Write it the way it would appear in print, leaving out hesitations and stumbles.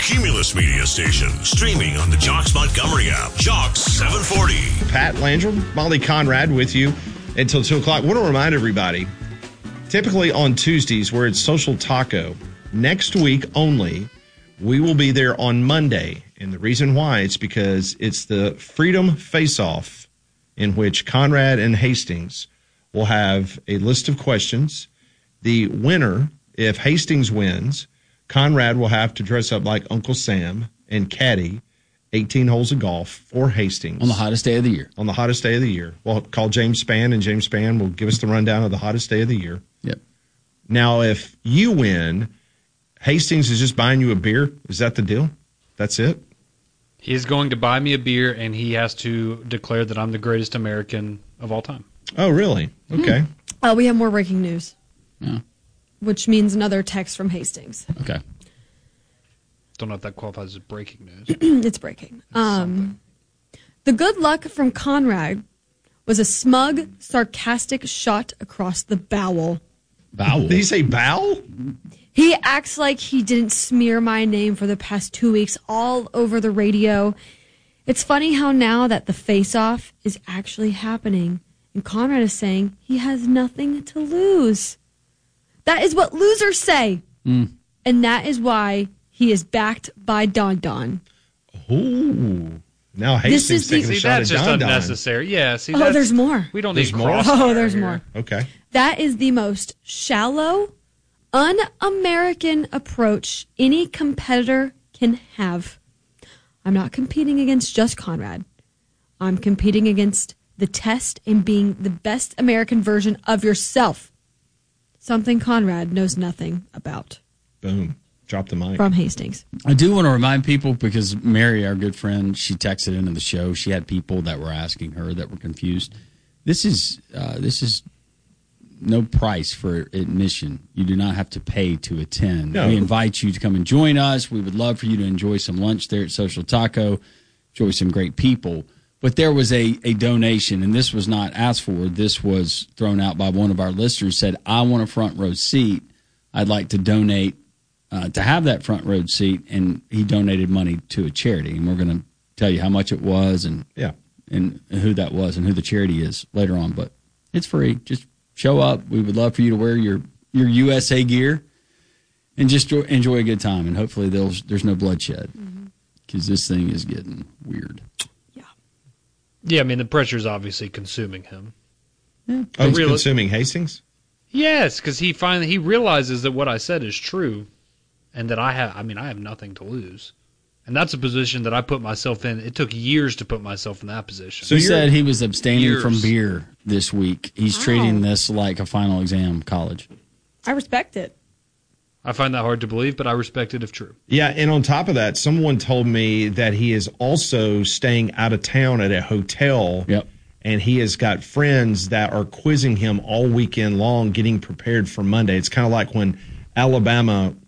Cumulus Media Station, streaming on the Jocks Montgomery app. Jocks 740. Pat Landrum, Molly Conrad with you until 2 o'clock. I want to remind everybody, typically on Tuesdays where it's Social Taco, next week only, we will be there on Monday. And the reason why is because it's the Freedom Face-Off, in which Conrad and Hastings will have a list of questions. The winner, if Hastings wins, Conrad will have to dress up like Uncle Sam and caddy 18 holes of golf for Hastings. On the hottest day of the year. On the hottest day of the year. We'll call James Spann, and James Spann will give us the rundown of the hottest day of the year. Yep. Now, if you win, Hastings is just buying you a beer. Is that the deal? That's it? He's going to buy me a beer, and he has to declare that I'm the greatest American of all time. Oh, really? Okay. We have more breaking news. Yeah. Which means another text from Hastings. Okay. Don't know if that qualifies as breaking news. It's breaking. The good luck from Conrad was a smug, sarcastic shot across the bowel. Bowel? Did he say bowel? He acts like he didn't smear my name for the past 2 weeks all over the radio. It's funny how now that the face-off is actually happening, and Conrad is saying he has nothing to lose. That is what losers say. And that is why he is backed by Don Don. Ooh. Now Hastings taking a shot that's at just Don Don. unnecessary. Yeah, see, There's more. We don't There's need more? crossfire There's here. more. Okay. That is the most shallow, un-American approach any competitor can have. I'm not competing against just Conrad. I'm competing against the test and being the best American version of yourself. Something Conrad knows nothing about. Boom. Drop the mic. From Hastings. I do want to remind people, because Mary, our good friend, she texted into the show. She had people that were asking her that were confused. This is no price for admission. You do not have to pay to attend. No. We invite you to come and join us. We would love for you to enjoy some lunch there at Social Taco, enjoy some great people. But there was a donation, and this was not asked for. This was thrown out by one of our listeners, said, I want a front row seat. I'd like to donate to have that front row seat, and he donated money to a charity. And we're going to tell you how much it was and who that was and who the charity is later on. But it's free. Just show up. We would love for you to wear your USA gear and just enjoy a good time. And hopefully there's no bloodshed, because this thing is getting weird. Yeah, I mean, the pressure's obviously consuming him. Yeah. Oh, it's consuming Hastings? Yes, because he realizes that what I said is true, and that I have nothing to lose. And that's a position that I put myself in. It took years to put myself in that position. So he said he was abstaining from beer this week. He's treating this like a final exam college. I respect it. I find that hard to believe, but I respect it if true. Yeah, and on top of that, someone told me that he is also staying out of town at a hotel. Yep. And he has got friends that are quizzing him all weekend long, getting prepared for Monday. It's kind of like when Alabama